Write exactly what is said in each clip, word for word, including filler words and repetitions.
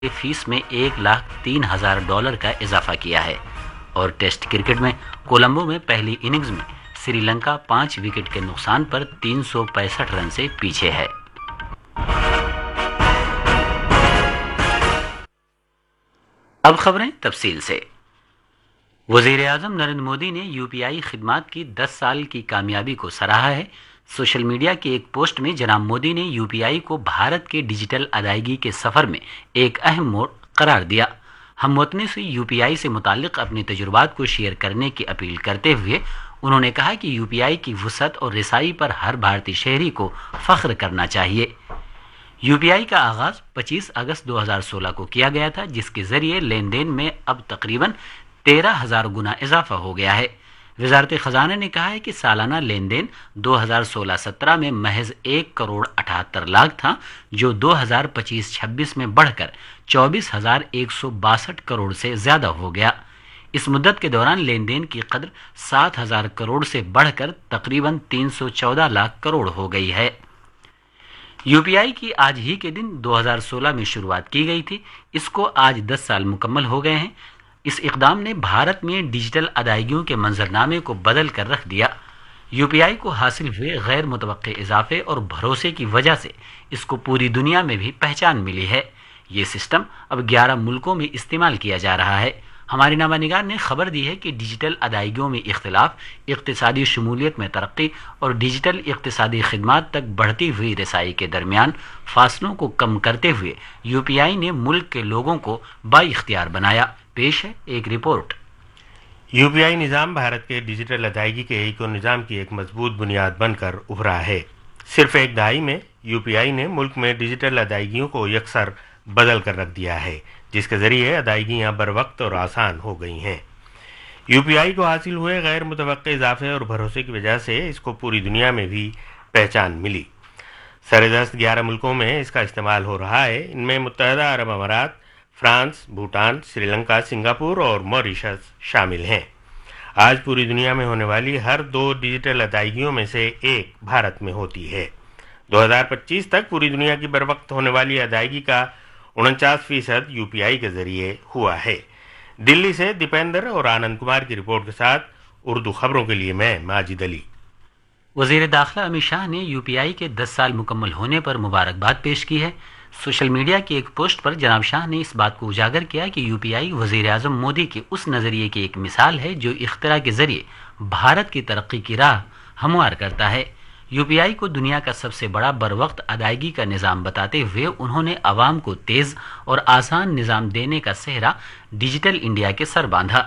Fees में एक लाख तीन हजार डॉलर का इजाफा किया है। और टेस्ट क्रिकेट में कोलंबो में पहली इनिंग्स में श्रीलंका पांच विकेट के नुकसान पर तीन सौ पैंसठ रन से पीछे है। अब खबरें तफसील से। वजीर आजम नरेंद्र मोदी ने यूपीआई खिदमात की दस साल की कामयाबी को सराहा है। सोशल मीडिया के एक पोस्ट में जनाब मोदी ने यूपीआई को भारत के डिजिटल अदायगी के सफर में एक अहम मोड़ करार दिया। हम वतनी से यूपीआई से मुताल्लिक अपने तजुर्बात को शेयर करने की अपील करते हुए उन्होंने कहा कि यूपीआई की वुसअत और रिसाई पर हर भारतीय शहरी को फख्र करना चाहिए। यूपीआई का आगाज पच्चीस अगस्त दो हज़ार सोलह को किया गया था, जिसके जरिए लेन देन में अब तकरीबन तेरह हजार गुना इजाफा हो गया है। वजारत खजाना ने कहा है कि सालाना लेन देन दो हज़ार सोलह सत्रह में महज एक करोड़ अठहत्तर लाख था, जो दो हज़ार पच्चीस छब्बीस में बढ़कर चौबीस हजार एक सौ बासठ करोड़ से ज्यादा हो गया। इस मुद्दत के दौरान लेन देन की कदर सात हजार करोड़ से बढ़कर तकरीबन तीन सौ चौदह लाख करोड़ हो गई है। यूपीआई की आज ही के दिन दो हज़ार सोलह में शुरुआत की गई थी। इसको आज दस साल मुकम्मल हो गए हैं। इस इक़दाम ने भारत में डिजिटल अदायगियों के मंजरनामे को बदल कर रख दिया। यूपीआई को हासिल हुए गैर मुतवक्के इजाफे और भरोसे की वजह से इसको पूरी दुनिया में भी पहचान मिली है। ये सिस्टम अब ग्यारह मुल्कों में इस्तेमाल किया जा रहा है। हमारे नामानिगार ने खबर दी है कि डिजिटल अदायगियों में इख्तिलाफ, इक्तिसादी शमूलियत में तरक्की और डिजिटल इक्तिसादी खिदमात तक बढ़ती हुई रसाई के दरमियान फासलों को कम करते हुए यूपीआई ने मुल्क के लोगों को बाइख्तियार बनाया। पेश है एक रिपोर्ट। यूपीआई निज़ाम भारत के डिजिटल अदायगी के इको निज़ाम की एक मजबूत बुनियाद बनकर उभरा है। सिर्फ एक दहाई में यूपीआई ने मुल्क में डिजिटल अदायगियों को यकसर बदल कर रख दिया है, जिसके जरिए अदायगियाँ बर वक्त और आसान हो गई हैं। यूपीआई को हासिल हुए गैर मुतवक्के इजाफे और भरोसे की वजह से इसको पूरी दुनिया में भी पहचान मिली। सरदस्त ग्यारह मुल्कों में इसका इस्तेमाल हो रहा है। इनमें मुत्तहदा अरब अमारात, फ्रांस, भूटान, श्रीलंका, सिंगापुर और मॉरिशस शामिल हैं। आज पूरी दुनिया में होने वाली हर दो डिजिटल अदायगियों में से एक भारत में होती है। दो हज़ार पच्चीस तक पूरी दुनिया की बर वक्त होने वाली अदायगी का उनचास फीसद यूपीआई के जरिए हुआ है। दिल्ली से दीपेंद्र और आनंद कुमार की रिपोर्ट के साथ उर्दू खबरों के लिए मैं माजिद अली। वजीर दाखिला अमित शाह ने यूपीआई के दस साल मुकम्मल होने पर मुबारकबाद पेश की है। सोशल मीडिया की एक पोस्ट पर जनाब शाह ने इस बात को उजागर किया कि यूपीआई वजीर आजम मोदी के उस नज़रिए की एक मिसाल है जो इख्तिरा के जरिए भारत की तरक्की की राह हमवार करता है। यूपीआई को दुनिया का सबसे बड़ा बर वक्त अदायगी का निज़ाम बताते हुए उन्होंने अवाम को तेज़ और आसान निज़ाम देने का सेहरा डिजिटल इंडिया के सर बांधा।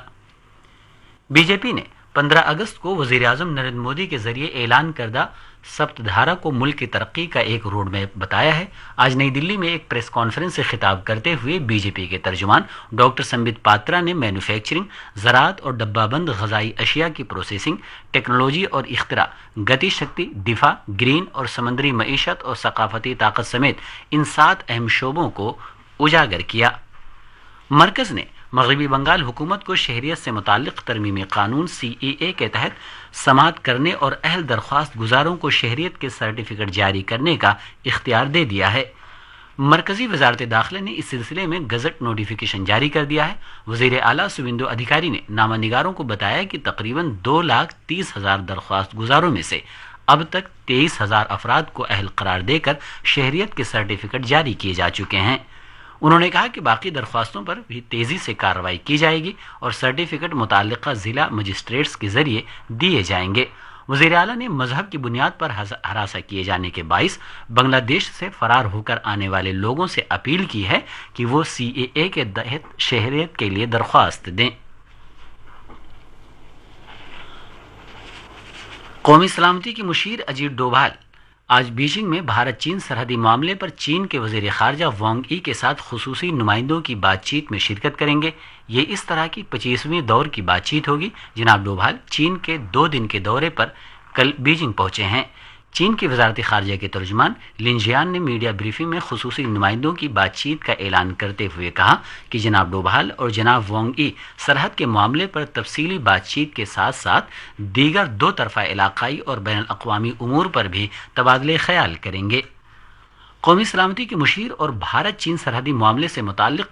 बीजेपी ने पंद्रह अगस्त को वजीर आजम नरेंद्र मोदी के जरिए ऐलान करदा सप्तधारा को मुल्क की तरक्की का एक रोड मैप बताया है। आज नई दिल्ली में एक प्रेस कॉन्फ्रेंस से खिताब करते हुए बीजेपी के तर्जुमान डॉक्टर संबित पात्रा ने मैन्युफैक्चरिंग, ज़राअत और डब्बाबंद ग़ज़ाई अशिया की प्रोसेसिंग, टेक्नोलॉजी और इख्तिरा, गति शक्ति, दिफा, ग्रीन और समंदरी मईशत और सकाफती ताकत समेत इन सात अहम शोबों को उजागर किया। मरकज ने मगरबी बंगाल हुकूमत को शहरियत से मुताल्लिक तरमीमी कानून सी ए ए के तहत समाअत करने और अहल दरख्वास्त गुजारों को शहरियत के सर्टिफिकेट जारी करने का इख्तियार दे दिया है। मरकजी वजारत दाखिला ने इस सिलसिले में गजट नोटिफिकेशन जारी कर दिया है। वजीर आला सुविंदो अधिकारी ने नामानिगारों को बताया कि तकरीबन दो लाख तीस हजार दरख्वास्त गुजारों में से अब तक तेईस हजार अफराद को अहल करार देकर शहरियत के सर्टिफिकेट जारी किए जा चुके हैं। उन्होंने कहा कि बाकी दरख्वास्तों पर भी तेजी से कार्रवाई की जाएगी और सर्टिफिकेट मुताल्लिका जिला मजिस्ट्रेट्स के जरिए दिए जाएंगे। वज़ीर आला ने मजहब की बुनियाद पर हरासा किए जाने के बाइस बांग्लादेश से फरार होकर आने वाले लोगों से अपील की है कि वो सी ए ए के तहत शहरियत के लिए दरख्वास्त दें। कौमी सलामती के मुशीर अजीत डोभाल आज बीजिंग में भारत चीन सरहदी मामले पर चीन के वजीर खारजा वांग ई के साथ खुसूसी नुमाइंदों की बातचीत में शिरकत करेंगे। ये इस तरह की पच्चीसवीं दौर की बातचीत होगी। जनाब डोभाल चीन के दो दिन के दौरे पर कल बीजिंग पहुंचे हैं। चीन की वजारत खारजा के तर्जुमान लिंजियान ने मीडिया ब्रीफिंग में खुसूसी नुमाइंदों की बातचीत का ऐलान करते हुए कहा कि जनाब डोभाल और जनाब वांग ई सरहद के मामले पर तफसीली बातचीत के साथ साथ दीगर दो तरफा इलाकाई और बैनुल अक़वामी उमूर पर भी तबादले ख्याल करेंगे। قومی سلامتی کے مشیر اور بھارت چین سرحدی معاملے سے متعلق